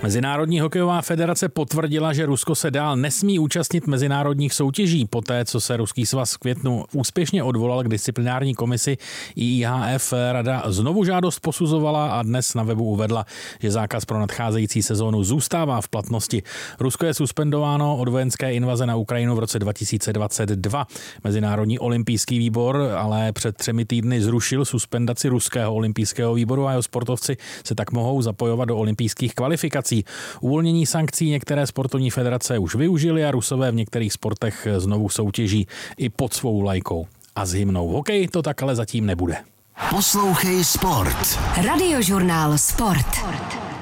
Mezinárodní hokejová federace potvrdila, že Rusko se dál nesmí účastnit mezinárodních soutěží poté, co se Ruský svaz v květnu úspěšně odvolal k disciplinární komisi IIHF. Rada znovu žádost posuzovala a dnes na webu uvedla, že zákaz pro nadcházející sezónu zůstává v platnosti. Rusko je suspendováno od vojenské invaze na Ukrajinu v roce 2022. Mezinárodní olympijský výbor ale před 3 týdny zrušil suspendaci Ruského olympijského výboru a jeho sportovci se tak mohou zapojovat do olympijských kvalifikací. Uvolnění sankcí některé sportovní federace už využili a Rusové v některých sportech znovu soutěží i pod svou vlajkou a s hymnou. Hokej to tak ale zatím nebude. Poslouchej Sport. Radiožurnál Sport.